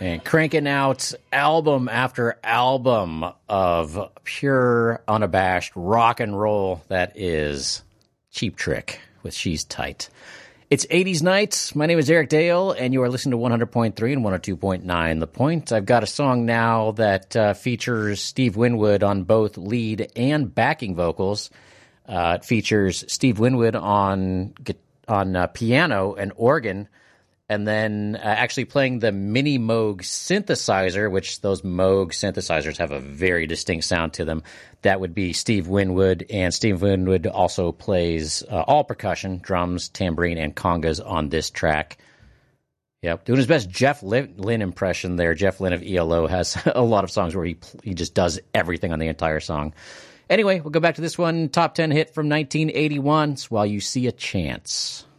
and cranking out album after album of pure, unabashed rock and roll that is Cheap Trick with She's Tight. It's 80s Nights. My name is Eric Dale, and you are listening to 100.3 and 102.9 The Point. I've got a song now that features Steve Winwood on both lead and backing vocals. It features Steve Winwood on piano and organ, and then actually playing the Mini Moog synthesizer, which those Moog synthesizers have a very distinct sound to them. That would be Steve Winwood, and Steve Winwood also plays all percussion, drums, tambourine, and congas on this track. Yep, doing his best Jeff Lynne impression there. Jeff Lynne of ELO has a lot of songs where he just does everything on the entire song. Anyway, we'll go back to this one, top 10 hit from 1981, While You See a Chance.